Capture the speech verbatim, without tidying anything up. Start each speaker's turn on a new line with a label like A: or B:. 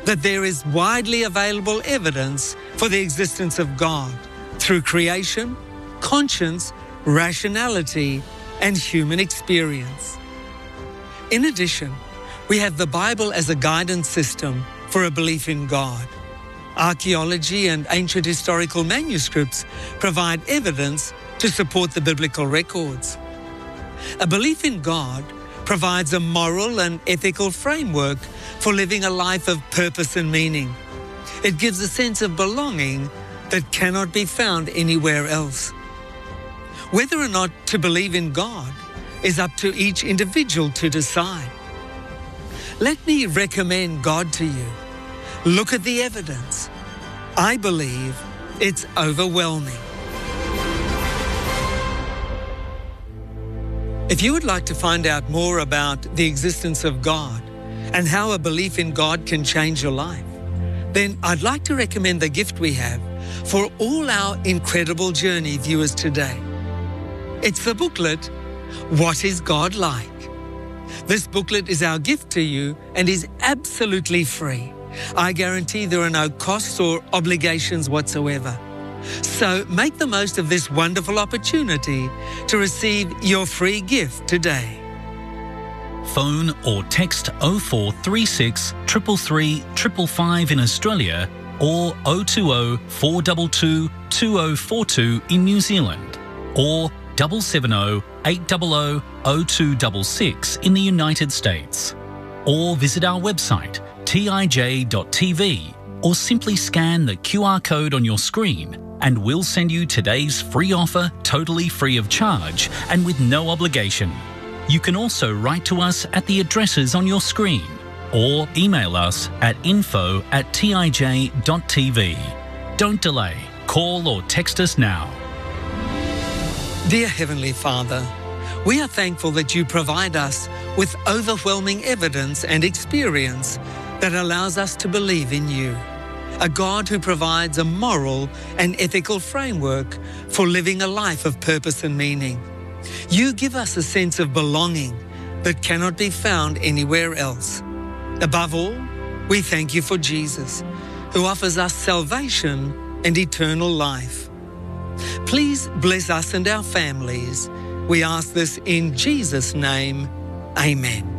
A: that there is widely available evidence for the existence of God through creation, conscience, rationality, and human experience. In addition, we have the Bible as a guidance system for a belief in God. Archaeology and ancient historical manuscripts provide evidence to support the biblical records. A belief in God provides a moral and ethical framework for living a life of purpose and meaning. It gives a sense of belonging that cannot be found anywhere else. Whether or not to believe in God is up to each individual to decide. Let me recommend God to you. Look at the evidence. I believe it's overwhelming. If you would like to find out more about the existence of God and how a belief in God can change your life, then I'd like to recommend the gift we have for all our Incredible Journey viewers today. It's the booklet, What is God Like? This booklet is our gift to you and is absolutely free. I guarantee there are no costs or obligations whatsoever. So make the most of this wonderful opportunity to receive your free gift today.
B: Phone or text oh four three six, three three three, five five in Australia or oh two oh, four two two, two oh four two in New Zealand or seven seven oh, eight hundred, oh two six six in the United States. Or visit our website T I J dot T V or simply scan the Q R code on your screen and we'll send you today's free offer totally free of charge and with no obligation. You can also write to us at the addresses on your screen or email us at info at T I J dot T V. Don't delay. Call or text us now.
A: Dear Heavenly Father, we are thankful that you provide us with overwhelming evidence and experience that allows us to believe in you, a God who provides a moral and ethical framework for living a life of purpose and meaning. You give us a sense of belonging that cannot be found anywhere else. Above all, we thank you for Jesus, who offers us salvation and eternal life. Please bless us and our families. We ask this in Jesus' name. Amen.